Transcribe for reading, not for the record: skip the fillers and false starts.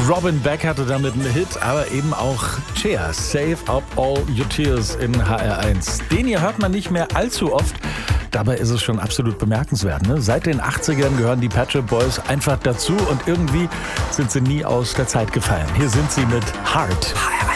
Robin Beck hatte damit einen Hit, aber eben auch Cher, Save Up All Your Tears in HR1. Den hier hört man nicht mehr allzu oft, dabei ist es schon absolut bemerkenswert. Ne? Seit den 80ern gehören die Pet Shop Boys einfach dazu und irgendwie sind sie nie aus der Zeit gefallen. Hier sind sie mit Heart. HR1.